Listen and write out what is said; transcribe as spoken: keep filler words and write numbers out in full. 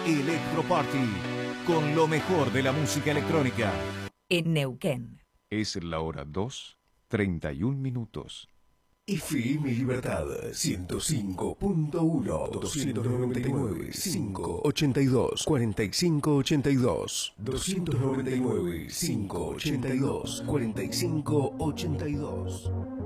Electro Party, con lo mejor de la música electrónica. En Neuquén. Es la hora dos, treinta y un minutos. F M Libertad ciento cinco punto uno, doscientos noventa y nueve, quinientos ochenta y dos, cuarenta y cinco ochenta y dos, doscientos noventa y nueve, quinientos ochenta y dos, cuarenta y cinco ochenta y dos.